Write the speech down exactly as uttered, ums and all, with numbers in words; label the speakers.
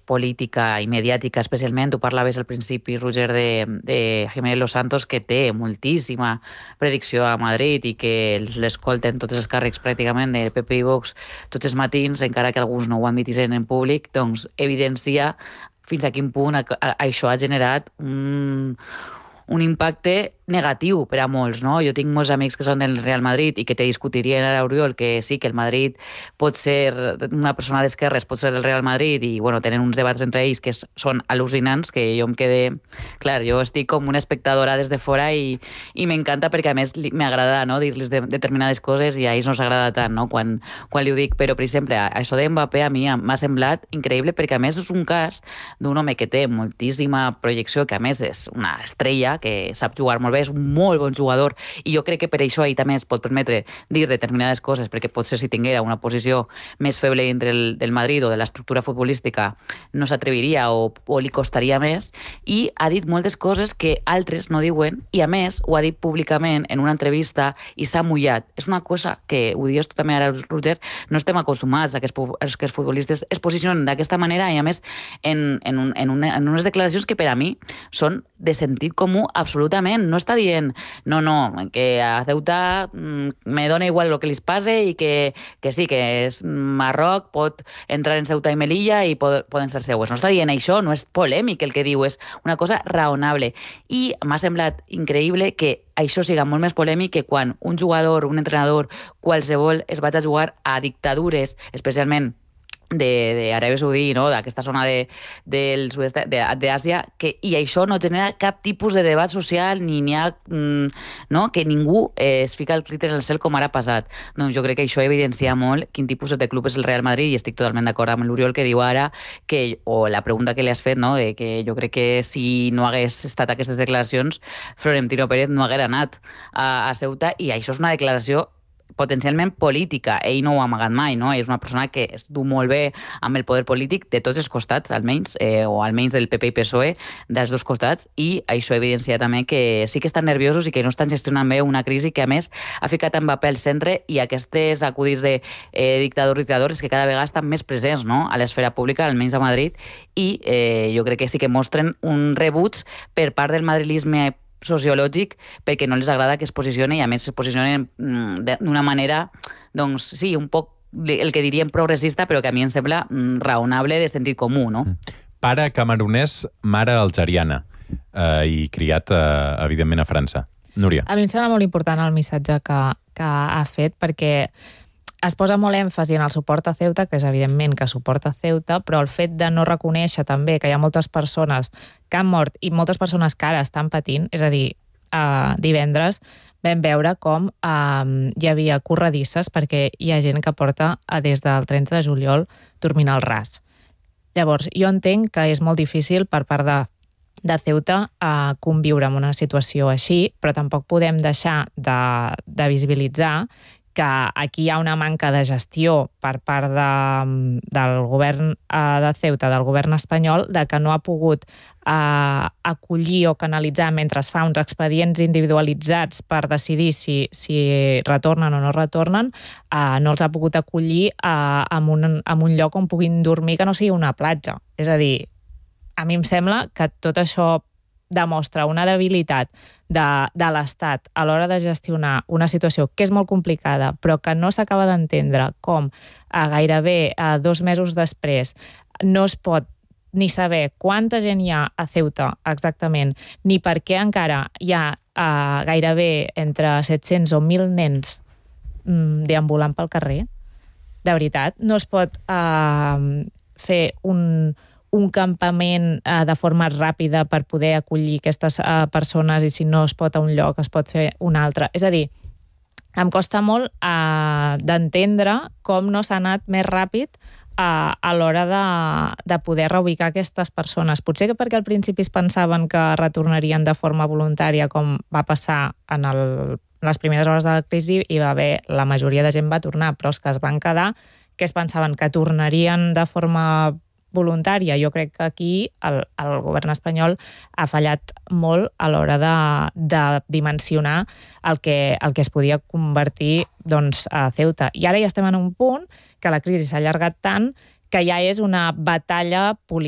Speaker 1: política i mediàtica, especialment, tu parlaves al principi, Roger, de, de Jiménez Los Santos, que té moltíssima predicció a Madrid i que l'escolten tots els càrrecs pràcticament del P P i Vox tots els matins, encara que alguns no ho admitissen en públic, doncs evidencia fins a quin punt això ha generat un, un impacte negatiu per a molts, no? Jo tinc molts amics que són del Real Madrid i que te discutirien ara, Oriol, que sí, que el Madrid pot ser, una persona d'esquerres pot ser del Real Madrid i, bueno, tenen uns debats entre ells que són al·lucinants, que jo em quedé... Clar, jo estic com una espectadora des de fora i, i m'encanta perquè, a més, m'agrada, no?, dir-los de, determinades coses i a ells no s'agrada tant, no?, quan, quan li ho dic. Però, per exemple, això de Mbappé a mi m'ha semblat increïble perquè, a més, és un cas d'un home que té moltíssima projecció, que, a més, és una estrella, que sap jugar molt bé, és un molt bon jugador i jo crec que per això ell també es pot permetre dir determinades coses, perquè potser si tinguera una posició més feble dintre el, del Madrid o de l'estructura futbolística no s'atreviria o, o li costaria més, i ha dit moltes coses que altres no diuen i a més ho ha dit públicament en una entrevista i s'ha mullat. És una cosa que, ho dius tu també ara, Roger, no estem acostumats a que els, que els futbolistes es posicionen d'aquesta manera i a més en, en, un, en, una, en unes declaracions que per a mi són de sentit comú absolutament. No està dient, no, no, que a Ceuta mmm, me dona igual el que li passe i que, que sí, que és Marroc, pot entrar en Ceuta i Melilla i pod poden ser seues. No està dient això, no és polèmic el que diu, és una cosa raonable. I m'ha semblat increïble que això siga molt més polèmic que quan un jugador, un entrenador, qualsevol, es vaig a jugar a dictadures, especialment d'Aràbia Saudí, no?, d'aquesta zona de, del sud-est d'Àsia, i això no genera cap tipus de debat social ni n'hi ha, no?, que ningú eh, es fica el crit en el cel com ara ha passat. Doncs jo crec que això evidencia molt quin tipus de club és el Real Madrid i estic totalment d'acord amb l'Oriol que diu ara que, o la pregunta que li has fet, no?, de que jo crec que si no hagués estat aquestes declaracions, Florentino Pérez no hagués anat a, a Ceuta, i això és una declaració potencialment política. Ell no ho ha amagat mai, no? És una persona que es du molt bé amb el poder polític de tots els costats, almenys, eh, o almenys del P P i P S O E, dels dos costats, i això evidencia també que sí que estan nerviosos i que no estan gestionant bé una crisi que, a més, ha ficat Mbappé al centre i aquestes acudits de eh, dictadors i dictadores que cada vegada estan més presents, no?, a l'esfera pública, almenys a Madrid, i eh, jo crec que sí que mostren un rebuig per part del madrilisme sociològic perquè no els agrada que es posicioni i a més es posicionen d'una manera, doncs sí, un poc el que diríem progressista, però que a mi em sembla raonable de sentit comú, no?
Speaker 2: Pare camerunès, mare algeriana eh, i criat, eh, evidentment, a França. Núria.
Speaker 3: A mi em sembla molt important el missatge que, que ha fet perquè es posa molt èmfasi en el suport a Ceuta, que és evidentment que suporta Ceuta, però el fet de no reconèixer també que hi ha moltes persones que han mort i moltes persones que ara estan patint, és a dir, eh, divendres vam veure com eh, hi havia corredisses perquè hi ha gent que porta eh, des del trenta de juliol dormint al ras. Llavors, jo entenc que és molt difícil per part de de Ceuta a conviure amb una situació així, però tampoc podem deixar de, de visibilitzar que aquí hi ha una manca de gestió per part de, del govern de Ceuta, del govern espanyol, de que no ha pogut eh, acollir o canalitzar mentre es fa uns expedients individualitzats per decidir si, si retornen o no retornen, eh, no els ha pogut acollir eh, en, un, en un lloc on puguin dormir que no sigui una platja. És a dir, a mi em sembla que tot això demostra una debilitat de, de l'Estat a l'hora de gestionar una situació que és molt complicada, però que no s'acaba d'entendre com a gairebé a dos mesos després no es pot ni saber quanta gent hi ha a Ceuta exactament, ni per què encara hi ha uh, gairebé entre set-cents o mil nens um, deambulant pel carrer. De veritat, no es pot uh, fer un... un campament eh, de forma ràpida per poder acollir aquestes eh, persones i si no es pot a un lloc es pot fer un altre. És a dir, em costa molt eh, d'entendre com no s'ha anat més ràpid eh, a l'hora de, de poder reubicar aquestes persones. Potser que perquè al principi es pensaven que retornarien de forma voluntària com va passar en el, les primeres hores de la crisi i va haver, la majoria de gent va tornar, però els que es van quedar que es pensaven que tornarien de forma voluntària. Jo crec que aquí el, el govern espanyol ha fallat molt a l'hora de, de dimensionar el que, el que es podia convertir doncs, a Ceuta. I ara ja estem en un punt que la crisi s'ha allargat tant que ja és una batalla política